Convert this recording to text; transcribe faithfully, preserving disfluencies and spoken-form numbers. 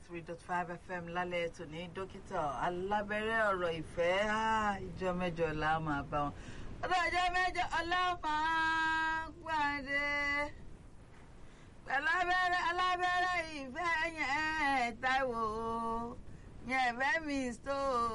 three point five F M lálẹ́ tòní dókítà alábẹ́rẹ́ ọ̀rọ̀ ìfẹ́ ìjọ mẹ́jọ la máa bá wọn ọdún ọjọ́ mẹ́jọ ọlọ́mọ pàdé pẹ̀lú abẹ́rẹ́ alábẹ́rẹ́ ìfẹ́ yẹn Táíwò yẹn fẹ́ mi tó